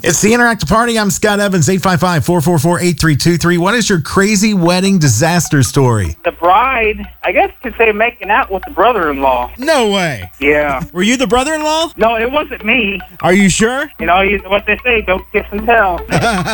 It's the Interactive Party. I'm Scott Evans, 855-444-8323. What is your crazy wedding disaster story? The bride, I guess you could say, making out with the brother-in-law. No way. Yeah. Were you the brother-in-law? No, it wasn't me. Are you sure? You know, what they say, don't kiss and tell.